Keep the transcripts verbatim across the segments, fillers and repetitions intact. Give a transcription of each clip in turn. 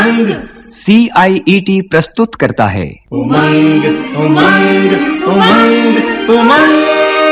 उमंग सी आई E T प्रस्तुत करता है उमंग उमंग उमंग उमंग।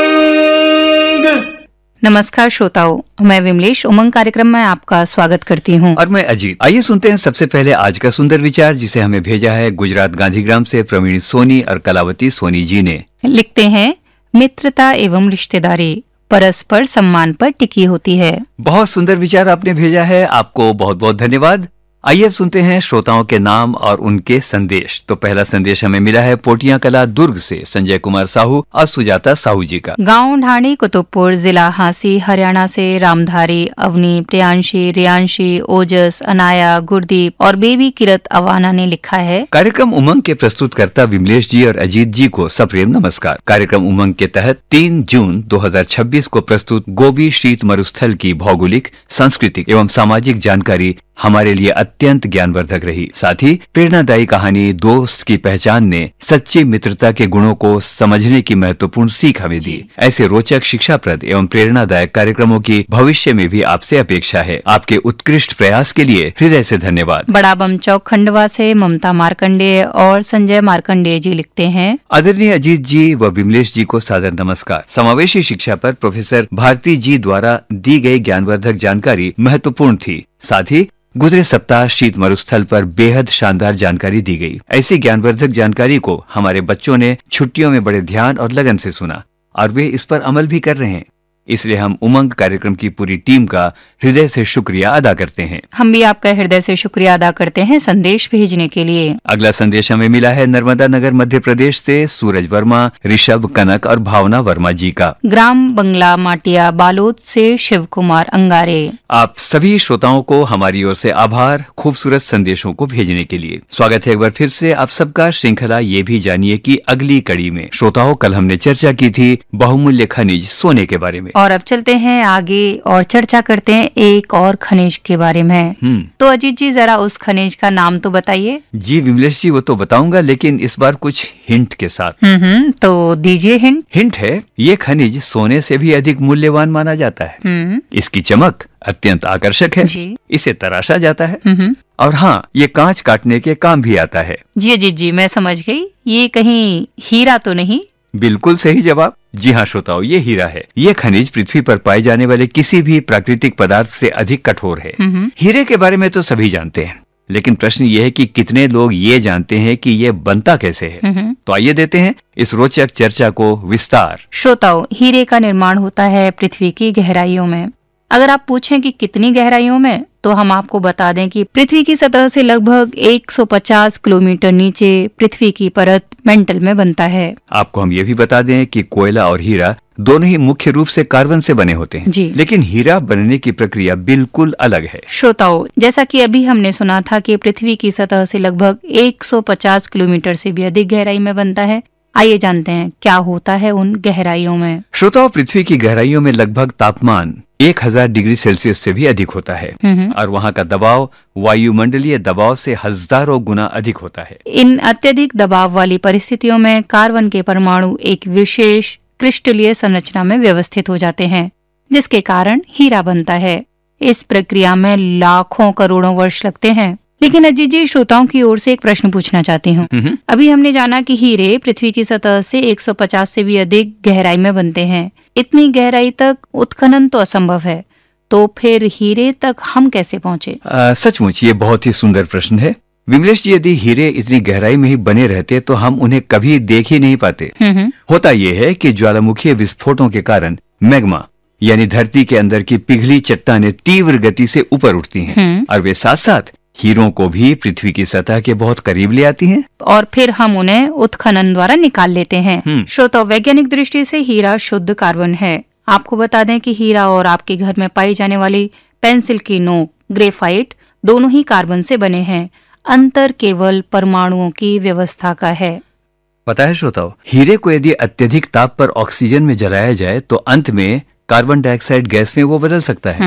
नमस्कार श्रोताओं, मैं विमलेश उमंग कार्यक्रम में आपका स्वागत करती हूँ। और मैं अजीत। आइए सुनते हैं सबसे पहले आज का सुंदर विचार, जिसे हमें भेजा है गुजरात गांधीग्राम से प्रवीण सोनी और कलावती सोनी जी ने। लिखते हैं, मित्रता एवं रिश्तेदारी परस्पर सम्मान पर टिकी होती है। बहुत सुंदर विचार आपने भेजा है, आपको बहुत बहुत धन्यवाद। आइए अब सुनते हैं श्रोताओं के नाम और उनके संदेश। तो पहला संदेश हमें मिला है पोटिया कला दुर्ग से संजय कुमार साहू और सुजाता साहू जी का। गांव ढाणी कुतुबपुर, जिला हांसी, हरियाणा से रामधारी, अवनी, प्रियांशी, रियांशी, ओजस, अनाया, गुरदीप और बेबी किरत अवाना ने लिखा है। कार्यक्रम उमंग के प्रस्तुतकर्ता विमलेश जी और अजीत जी को सप्रेम नमस्कार। कार्यक्रम उमंग के तहत तीन जून दो हज़ार छब्बीस को प्रस्तुत गोबी शीत मरुस्थल की भौगोलिक, सांस्कृतिक एवं सामाजिक जानकारी हमारे लिए अत्यंत ज्ञानवर्धक रही। साथ ही प्रेरणादायी कहानी दोस्त की पहचान ने सच्ची मित्रता के गुणों को समझने की महत्वपूर्ण सीख हमें दी। ऐसे रोचक, शिक्षाप्रद एवं प्रेरणादायक कार्यक्रमों की भविष्य में भी आपसे अपेक्षा है। आपके उत्कृष्ट प्रयास के लिए हृदय से धन्यवाद। बड़ा बम चौक खंडवा से ममता मार्कंडेय और संजय मार्कंडेय जी लिखते हैं। आदरणीय अजीत जी व विमलेश जी को सादर नमस्कार। समावेशी शिक्षा पर प्रोफेसर भारती जी द्वारा दी गई ज्ञानवर्धक जानकारी महत्वपूर्ण थी। साथ ही गुजरे सप्ताह शीत मरुस्थल पर बेहद शानदार जानकारी दी गई। ऐसी ज्ञानवर्धक जानकारी को हमारे बच्चों ने छुट्टियों में बड़े ध्यान और लगन से सुना और वे इस पर अमल भी कर रहे हैं। इसलिए हम उमंग कार्यक्रम की पूरी टीम का हृदय से शुक्रिया अदा करते हैं। हम भी आपका हृदय से शुक्रिया अदा करते हैं संदेश भेजने के लिए। अगला संदेश हमें मिला है नर्मदा नगर मध्य प्रदेश से सूरज वर्मा, ऋषभ, कनक और भावना वर्मा जी का। ग्राम बंगला माटिया बालोद से शिव कुमार अंगारे। आप सभी श्रोताओं को हमारी ओर से आभार खूबसूरत संदेशों को भेजने के लिए। स्वागत है एक बार फिर से आप सबका। श्रृंखला ये भी जानिए कि अगली कड़ी में श्रोताओं कल हमने चर्चा की थी बहुमूल्य खनिज सोने के बारे में। और अब चलते हैं आगे और चर्चा करते हैं एक और खनिज के बारे में। तो अजीत जी जरा उस खनिज का नाम तो बताइए। जी विमलेश जी, वो तो बताऊंगा, लेकिन इस बार कुछ हिंट के साथ। हम्म तो दीजिए हिंट। हिंट है, ये खनिज सोने से भी अधिक मूल्यवान माना जाता है। इसकी चमक अत्यंत आकर्षक है। जी। इसे तराशा जाता है और हाँ, ये कांच काटने के काम भी आता है। जी अजीत जी, मैं समझ गई। ये कहीं हीरा तो नहीं? बिल्कुल सही जवाब। जी हाँ श्रोताओं, ये हीरा है। ये खनिज पृथ्वी पर पाए जाने वाले किसी भी प्राकृतिक पदार्थ से अधिक कठोर है। हीरे के बारे में तो सभी जानते हैं, लेकिन प्रश्न ये है कि कितने लोग ये जानते हैं कि ये बनता कैसे है। तो आइए देते हैं इस रोचक चर्चा को विस्तार। श्रोताओं, हीरे का निर्माण होता है पृथ्वी की गहराइयों में। अगर आप पूछें कि कितनी गहराइयों में, तो हम आपको बता दें कि पृथ्वी की सतह से लगभग एक सौ पचास किलोमीटर नीचे पृथ्वी की परत मेंटल में बनता है। आपको हम ये भी बता दें कि कोयला और हीरा दोनों ही मुख्य रूप से कार्बन से बने होते हैं। जी। लेकिन हीरा बनने की प्रक्रिया बिल्कुल अलग है। श्रोताओं, जैसा कि अभी हमने सुना था कि पृथ्वी की सतह से लगभग एक सौ पचास किलोमीटर से भी अधिक गहराई में बनता है। आइए जानते हैं क्या होता है उन गहराइयों में। श्रोताओं, पृथ्वी की गहराइयों में लगभग तापमान एक हज़ार डिग्री सेल्सियस से भी अधिक होता है और वहाँ का दबाव वायुमंडलीय दबाव से हजारों गुना अधिक होता है। इन अत्यधिक दबाव वाली परिस्थितियों में कार्बन के परमाणु एक विशेष क्रिस्टलीय संरचना में व्यवस्थित हो जाते हैं, जिसके कारण हीरा बनता है। इस प्रक्रिया में लाखों करोड़ों वर्ष लगते हैं। लेकिन अजीत जी, श्रोताओं की ओर से एक प्रश्न पूछना चाहती हूँ। अभी हमने जाना कि हीरे पृथ्वी की सतह से एक सौ पचास से भी अधिक गहराई में बनते हैं। इतनी गहराई तक उत्खनन तो असंभव है, तो फिर हीरे तक हम कैसे पहुँचे? सचमुच ये बहुत ही सुंदर प्रश्न है विमलेश जी। यदि हीरे इतनी गहराई में ही बने रहते तो हम उन्हें कभी देख ही नहीं पाते। होता ये है कि ज्वालामुखीय विस्फोटों के कारण मैग्मा यानी धरती के अंदर की पिघली चट्टानें तीव्र गति से ऊपर उठती हैं और वे साथ साथ हीरों को भी पृथ्वी की सतह के बहुत करीब ले आती हैं और फिर हम उन्हें उत्खनन द्वारा निकाल लेते हैं। श्रोताओं, वैज्ञानिक दृष्टि से हीरा शुद्ध कार्बन है। आपको बता दें कि हीरा और आपके घर में पाई जाने वाली पेंसिल की नोक, ग्रेफाइट दोनों ही कार्बन से बने हैं। अंतर केवल परमाणुओं की व्यवस्था का है। पता है श्रोताओं, हीरे को यदि अत्यधिक ताप पर ऑक्सीजन में जलाया जाए तो अंत में कार्बन डाइऑक्साइड गैस में वो बदल सकता है।